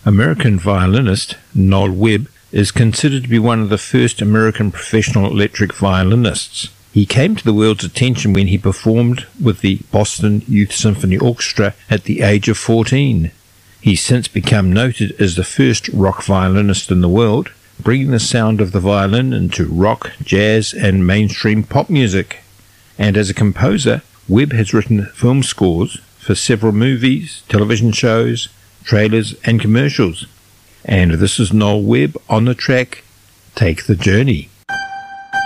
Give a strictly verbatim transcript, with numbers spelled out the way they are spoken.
American violinist Noel Webb is considered to be one of the first American professional electric violinists. He came to the world's attention when he performed with the Boston Youth Symphony Orchestra at the age of fourteen. He's since become noted as the first rock violinist in the world, bringing the sound of the violin into rock, jazz, and mainstream pop music. And as a composer, Webb has written film scores for several movies, television shows, trailers, and commercials. And this is Noel Webb on the track Take the Journey.